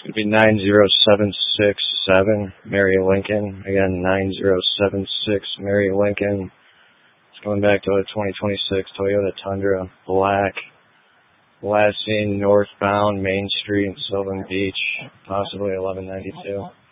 Could be 90767 Mary Lincoln. Again, 90766 Mary Lincoln. It's going back to a 2026 Toyota Tundra Black. Last seen northbound Main Street in Sylvan Beach, possibly 1192.